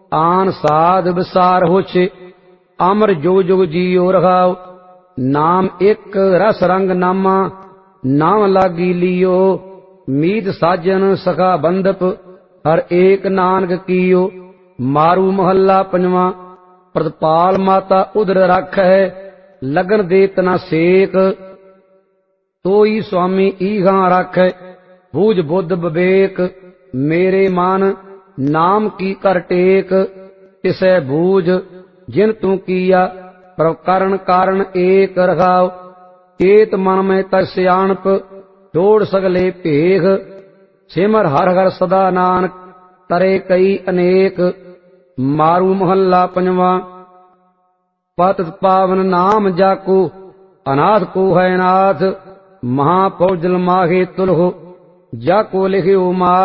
आन साध विसार होछे। अमर जुग जुग जियो रहाओ। नाम एक रस रंग नामा, नाम लागी लियो। मीत साजन सखा बंदप, हर एक नानक कियो। मारू महला पंजवा। प्रतपाल माता उदर राखै, लगन दे तना सेक। तोई स्वामी ईघा राखै, बूझ बुद्ध विवेक। मेरे मन नाम की कर टेक, तिसै बूझ जिन तू किया। प्रकरण कारण एक रखाओ। चेत मन में तज सियाणप, छोड़ सगले भेख। सिमर हर हर सदा नानक, तरे कई अनेक। मारू महला पंजवा। पतित पावन नाम जाको, अनाथ को है नाथ। महापौजल माहे तुलहो, जाको लिखियो मा।